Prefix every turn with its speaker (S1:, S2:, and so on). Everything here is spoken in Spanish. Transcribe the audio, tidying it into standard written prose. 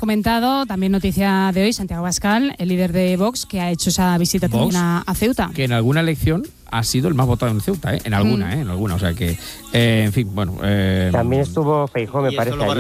S1: comentado, también noticia de hoy, Santiago Abascal, el líder de Vox, que ha hecho esa visita
S2: Vox,
S1: también a Ceuta.
S2: Que en alguna elección ha sido el más votado en Ceuta, en alguna, o sea que, en fin, bueno.
S3: También estuvo Feijóo, me parece, allí.